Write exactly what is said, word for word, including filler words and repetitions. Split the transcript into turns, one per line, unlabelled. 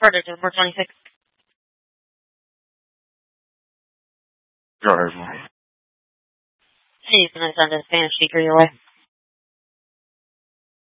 Further to four twenty-six.
Go ahead, man.
She's going to send a Spanish speaker your way.